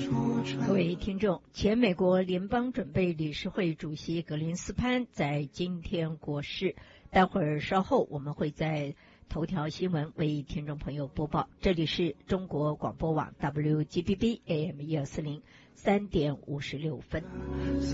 各位听众，前美国联邦准备理事会主席格林斯潘在今天过世，待会儿稍后我们会在头条新闻为听众朋友播报。这里是中国广播网 WGBB AM 1240，3点56分。